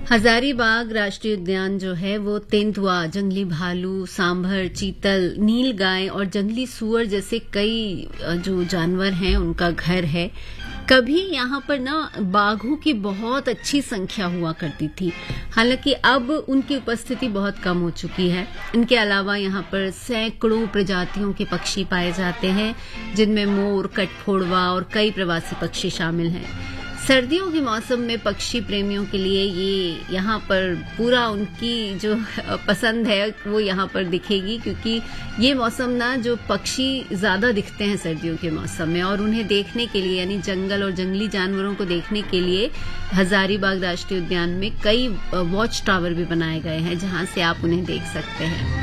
हजारीबाग राष्ट्रीय उद्यान जो है वो तेंदुआ, जंगली भालू, सांभर, चीतल, नीलगाय और जंगली सुअर जैसे कई जो जानवर हैं उनका घर है। कभी यहाँ पर ना बाघों की बहुत अच्छी संख्या हुआ करती थी, हालांकि अब उनकी उपस्थिति बहुत कम हो चुकी है। इनके अलावा यहाँ पर सैकड़ों प्रजातियों के पक्षी पाए जाते हैं, जिनमें मोर, कठफोड़वा और कई प्रवासी पक्षी शामिल हैं। सर्दियों के मौसम में पक्षी प्रेमियों के लिए ये यहाँ पर पूरा उनकी जो पसंद है वो यहाँ पर दिखेगी, क्योंकि ये मौसम ना जो पक्षी ज्यादा दिखते हैं सर्दियों के मौसम में, और उन्हें देखने के लिए यानी जंगल और जंगली जानवरों को देखने के लिए हजारीबाग राष्ट्रीय उद्यान में कई वॉच टावर भी बनाए गए हैं, जहाँ से आप उन्हें देख सकते हैं।